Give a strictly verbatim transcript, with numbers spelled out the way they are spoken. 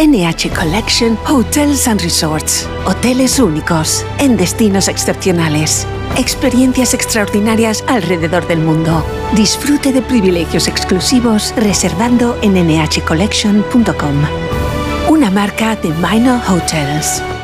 N H Collection Hotels and Resorts. Hoteles únicos, en destinos excepcionales. Experiencias extraordinarias alrededor del mundo. Disfrute de privilegios exclusivos reservando en N H collection punto com. Una marca de Minor Hotels.